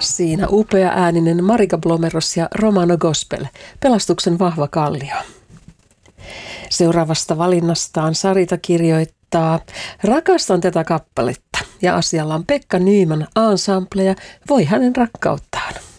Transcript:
Siinä upea ääninen Marika Blomeros ja Romano Gospel, Pelastuksen vahva kallio. Seuraavasta valinnastaan Sarita kirjoittaa: rakastan tätä kappaletta ja asialla on Pekka Nyman ensemble ja voi hänen rakkauttaan.